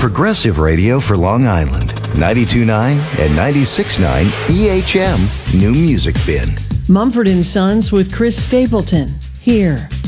progressive radio for Long Island. 92.9 and 96.9 EHM New Music Bin. Mumford & Sons with Chris Stapleton. Here